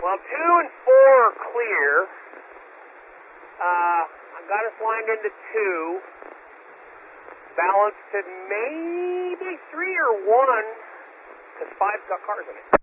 Well, 2 and 4 are clear. I've got us lined into 2. Balanced to maybe 3 or 1, because 5's got cars in it.